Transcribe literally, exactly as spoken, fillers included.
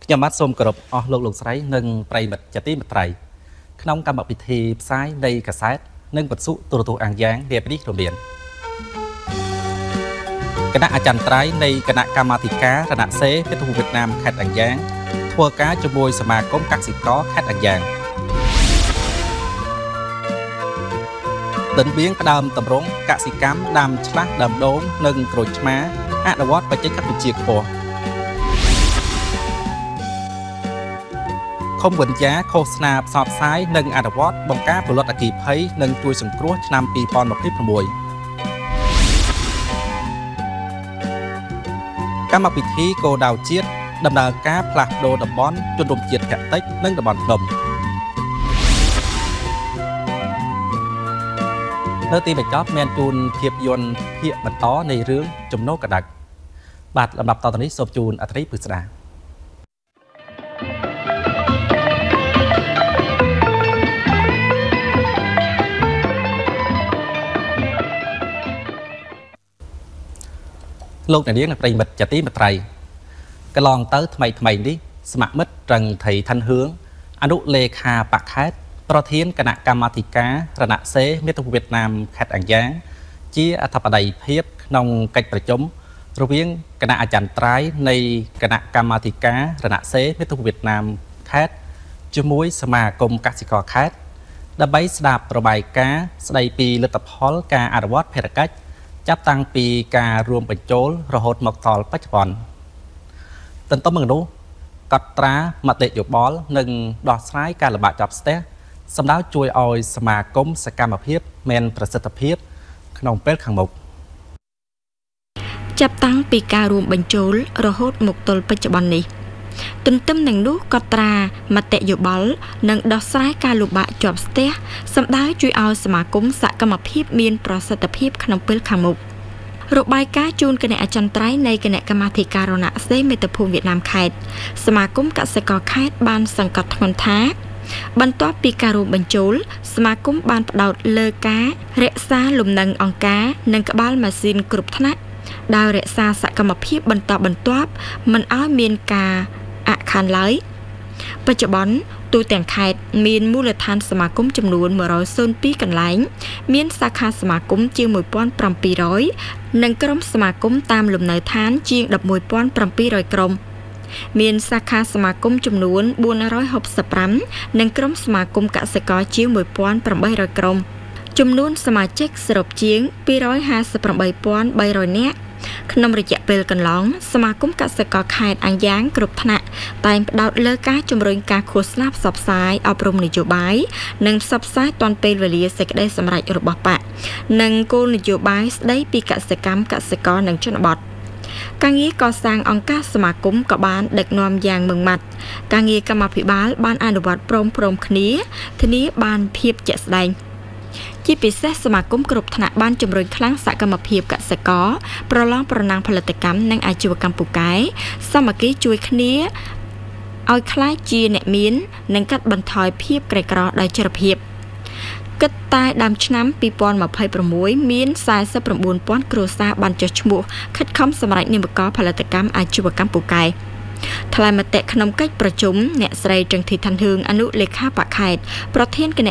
យ៉ាម៉ាត់សូមគោរពអស់លោកលោកស្រីនិងប្រិយមិត្តជាទីមេត្រីក្នុងកម្មវិធីផ្សាយនៃកាសែតនិងវិទ្យុទូរទស្សន៍អាំងយ៉ាងរៀបនេះរំលានគណៈអចិន្ត្រៃយ៍នៃគណៈកម្មាធិការរណសេពិភពវៀតណាមខេត្តអាំងយ៉ាងធ្វើការជាមួយសមាគមកសិករខេត្តអាំងយ៉ាងដិនបៀងផ្ដើមតម្រង់កសិកម្មដាំឆ្លាស់ដើមដូងនិងក្រូចឆ្មាអនុវត្តបច្ចេកវិទ្យាខ្ពស់ខុំវិញ្ញាឃោសនាផ្សព្វផ្សាយនិងអនុវត្តបង្ការផលិតអគ្គិភ័យនិងជួយសង្គ្រោះឆ្នាំពីរពាន់ម្ភៃប្រាំកម្មវិធីគោលដៅជាតិដំណើរការផ្លាស់ប្ដូរតំបន់ជនរួមជាតិភាគតិចនិងតំបន់ភ្នំនៅទីបញ្ចប់មានជូនភាពយន្តភាគបន្តនៃរឿងចំណូលកដាច់បាទលំដាប់តទៅនេះសូមជូនអត្រីពិស្ដាលោកអ្នកនាងនិងប្រិយមិត្តជាទីមេត្រីកន្លងទៅថ្មីថ្មីនេះស្ម័គ្រមិត្តត្រឹងថៃឋានហឿងអនុលេខាបកខេត្តប្រធានគណៈកម្មាធិការរណសេមិត្តភូមិវៀតណាមខេត្តអាំងយ៉ាងជាអធិបតីភាពក្នុងកិច្ចប្រជុំរវាងគណៈអចិន្ត្រៃយ៍នៃគណៈកម្មាធិការរណសេមិត្តភូមិវៀតណាមខេត្តជាមួយសមាគមកសិករខេត្តដើម្បីស្ដាប់របាយការណ៍ស្ដីពីលទ្ធផលការអនុវត្តភារកិច្ចចាប់តាំងពីការរួមបញ្ចូលរហូតមកដល់បច្ចុប្បន្នទន្ទឹមនឹងនោះកត់ត្រាមតិយោបល់និងដោះស្រាយការលំបាកជាប់ស្ទះសម្ដៅជួយឲ្យសមាគមសកម្មភាពមានប្រសិទ្ធភាពក្នុងពេលខាងមុខចាប់តាំងពីការរួមបញ្ចូលរហូតមកទល់បច្ចុប្បន្ននេះទន្ទឹមនឹងនោះកត់ត្រាមតិយោបល់និងដោះស្រាយការលំបាកជាប់ស្ទះសម្ដៅជួយឲ្យសមាគមសកម្មភាពមានប្រសិទ្ធភាពក្នុងពេលខាងមុខរបាយការណ៍ជូនគណៈអចិន្ត្រៃយ៍នៃគណៈកម្មាធិការរណសេមិត្តភូមិវៀតណាមខេត្តសមាគមកសិករខេត្តបានសង្កត់ធ្ងន់ថាបន្ទាប់ពីការរួមបញ្ចូលសមាគមបានផ្ដោតលើការរក្សាលំនឹងអង្គការនិងក្បាលម៉ាស៊ីនគ្រប់ថ្នាក់ដោយរក្សាសកម្មភាពបន្តបន្ទាប់មិនឲ្យមានការអាក់ខានឡើយបច្ចុប្បន្នទូទាំងខេត្តមានមូលដ្ឋានសមាគមចំនួនមួយរយពីរកន្លែងមានសាខាសមាគមជាងមួយពាន់ប្រាំពីររយនិងក្រុមសមាគមតាមលំនៅឋានជាង១មួយពាន់ប្រាំពីររយក្រុមមានសាខាសមាគមចំនួនបួនរយហុកសិបប្រាំនិងក្រុមសមាគមកសិករជាងមួយពាន់ប្រាំបីរយក្រុមចំនួនសមាជិកសរុបជាងពីររយហាសិបប្រាំបីពាន់បីរយនាក់ក្នុងរយៈពេលកន្លងសមាគមកសិករខេត្តអាំងយ៉ាងគ្រប់ថ្នាក់តែងផ្ដោតលើការជំរុញការឃោសនាផ្សព្វផ្សាយអប់រំនយោបាយនិងផ្សព្វផ្សាយទាន់ពេលវេលាសេចក្តីសម្រេចរបស់បកនិងគោលនយោបាយស្ដីពីកសិកម្មកសិករនិងជនបទការងារកសាងអង្គការសមាគមក៏បានដឹកនាំយ៉ាងម៉ឺងម៉ាត់ការងារកម្មាភិបាលបានអនុវត្តព្រមព្រំគ្នាធានាបានភាពជាក់ស្ដែងជាពិសេសសមាគមគ្រប់ថ្នាក់បានជំរុញខ្លាំងសកម្មភាពកសិករប្រឡងប្រណាំងផលិតកម្មនិងអាជីវកម្មពូកែសាមគ្គីជួយគ្នាឲ្យខ្លាយជាអ្នកមាននិងកាត់បន្ថយភាពក្រីក្រដោយចីរភាពគិតតែដើមឆ្នាំពីរពាន់ម្ភៃប្រាំមួយមានសែសិបប្រាំបួនពាន់គ្រួសារបានចុះឈ្មោះខិតខំសម្រេចនិមករផលិតកម្មអាជីវកម្មពូកែថ្លែងមតិក្នុងកិច្ចប្រជុំអ្នកស្រីចង្ធីឋានហឿងអនុលេខាបកខេត្តប្រធានគណៈ